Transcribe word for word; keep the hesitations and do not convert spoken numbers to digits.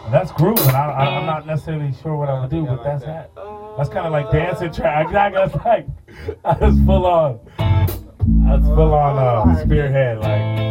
That's grooving. I, I, I'm not necessarily sure what I would do, but that's that. That's kind of like dancing track. I got like, I was full on, I was full on uh, spearhead, like.